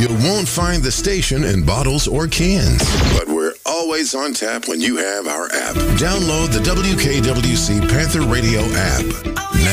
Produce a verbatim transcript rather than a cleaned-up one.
You won't find the station in bottles or cans, but we're always on tap when you have our app. Download the W K W C Panther Radio app